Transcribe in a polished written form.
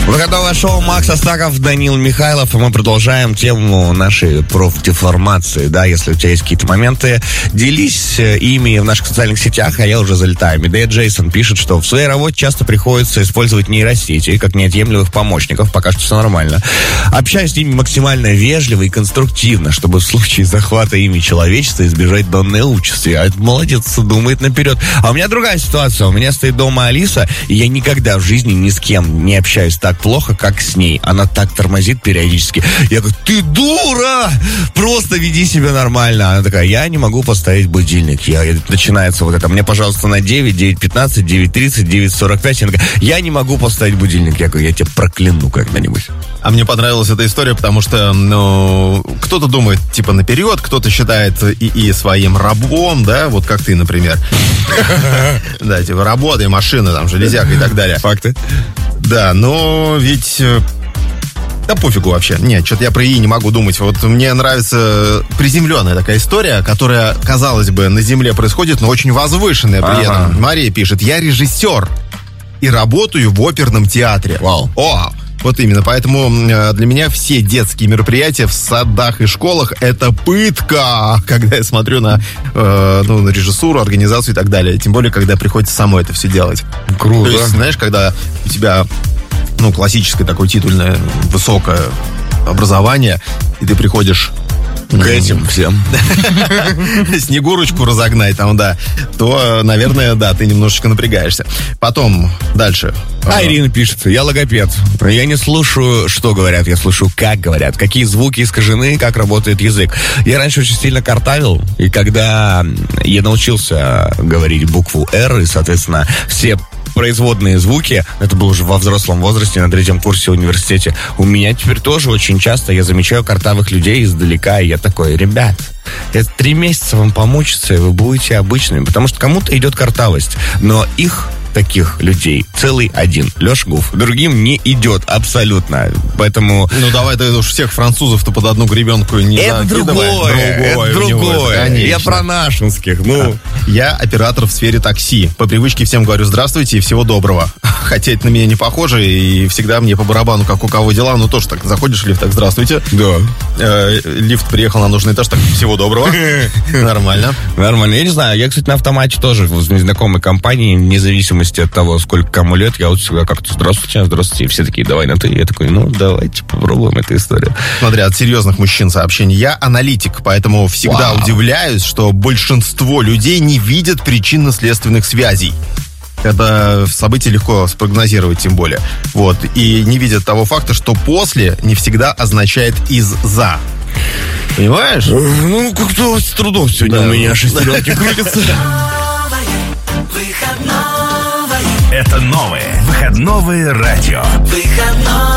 Выходное шоу Макс Астаков, Данил Михайлов, и мы продолжаем тему нашей профдеформации. Да, если у тебя есть какие-то моменты, делись ими в наших социальных сетях, а я уже залетаю. Медея Джейсон пишет, что в своей работе часто приходится использовать нейросети как неотъемлемых помощников, пока что все нормально. Общаюсь с ними максимально вежливо и конструктивно, чтобы в случае захвата ими человечества избежать данной участи. А это молодец, думает наперед. А у меня другая ситуация. У меня стоит дома Алиса, и я никогда в жизни ни с кем не общаюсь так плохо, как с ней. Она так тормозит периодически. Я говорю, ты дура! Просто веди себя нормально. Она такая, я не могу поставить будильник. Начинается вот это. Мне, пожалуйста, на 9, 9:15, 9:30, 9:45. Она такая, я не могу поставить будильник. Я говорю, я тебя прокляну когда-нибудь. А мне понравилась эта история, потому что, кто-то думает, типа, наперед, кто-то считает и своим рабом, да, вот как ты, например. Да, типа, работа, машина, там, железяка и так далее. Факты. Да, но ведь... Да пофигу вообще. Нет, что-то я про ИИ не могу думать. Вот мне нравится приземленная такая история, которая, казалось бы, на Земле происходит, но очень возвышенная при этом. Мария пишет, я режиссер и работаю в оперном театре. Вау. О, вот именно, поэтому для меня все детские мероприятия в садах и школах — это пытка, когда я смотрю на режиссуру, организацию и так далее. Тем более, когда приходится самой это все делать. Круто. То есть, знаешь, когда у тебя, классическое такое титульное, высокое образование, и ты приходишь к этим всем Снегурочку разогнать там, да, то, наверное, да, ты немножечко напрягаешься. Потом, дальше. Ирина пишет, я логопед. Я не слушаю, что говорят, я слушаю, как говорят, какие звуки искажены, как работает язык. Я раньше очень сильно картавил, и когда я научился говорить букву «Р», и, соответственно, все производные звуки, это было уже во взрослом возрасте, на 3-м курсе в университете, у меня теперь тоже очень часто я замечаю картавых людей издалека, и я такой, ребят, это 3 месяца вам помучиться, и вы будете обычными, потому что кому-то идет картавость, но их таких людей целый один, Леша Гуф, другим не идет абсолютно, поэтому... давай ты уж всех французов-то под одну гребенку не закидывай. Это другое. Я про нашинских, Я оператор в сфере такси. По привычке всем говорю здравствуйте и всего доброго. Хотя это на меня не похоже, и всегда мне по барабану, как у кого дела, тоже так, заходишь в лифт, так, здравствуйте. Да. Лифт приехал на нужный этаж, так, всего доброго. Нормально. Нормально. Я не знаю, я, кстати, на автомате тоже в незнакомой компании, вне зависимости от того, сколько кому лет, я вот всегда как-то здравствуйте, и все такие, давай на ты. Я такой, давайте попробуем эту историю. Смотри, от серьезных мужчин сообщений. Я аналитик, поэтому всегда удивляюсь, что большинство людей не видят причинно-следственных связей. Это событие легко спрогнозировать, тем более. Вот. И не видят того факта, что после не всегда означает из-за. Понимаешь? Как-то с трудом сегодня у меня шестеренки крутятся. Это новое выходное радио. Выходное.